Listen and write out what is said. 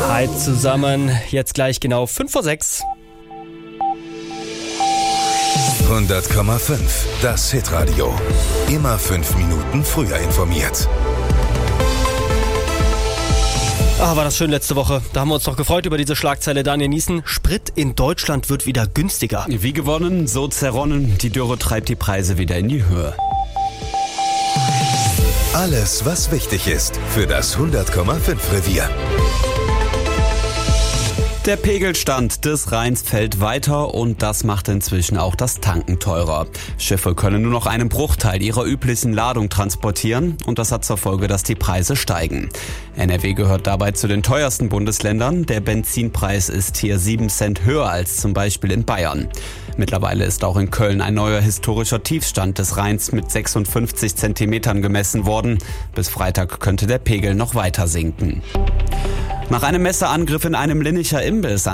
Hi zusammen, jetzt gleich genau 5:06. 100,5, das Hitradio. Immer 5 Minuten früher informiert. War das schön letzte Woche. Da haben wir uns doch gefreut über diese Schlagzeile. Daniel Niesen, Sprit in Deutschland wird wieder günstiger. Wie gewonnen, so zerronnen. Die Dürre treibt die Preise wieder in die Höhe. Alles, was wichtig ist für das 100,5 Revier. Der Pegelstand des Rheins fällt weiter und das macht inzwischen auch das Tanken teurer. Schiffe können nur noch einen Bruchteil ihrer üblichen Ladung transportieren und das hat zur Folge, dass die Preise steigen. NRW gehört dabei zu den teuersten Bundesländern. Der Benzinpreis ist hier 7 Cent höher als zum Beispiel in Bayern. Mittlerweile ist auch in Köln ein neuer historischer Tiefstand des Rheins mit 56 Zentimetern gemessen worden. Bis Freitag könnte der Pegel noch weiter sinken. Nach einem Messerangriff in einem Linnicher Imbiss